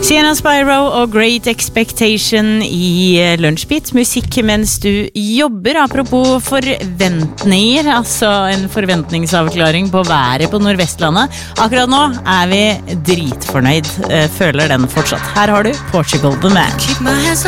Sienna Spyro og Great Expectation i Lunsjbit. Musikk mens du jobber. Apropos forventninger, altså en forventningsavklaring på været på Nordvestlandet. Akkurat nå vi dritfornøyd. Føler den fortsatt. Her har du Portugal The Man.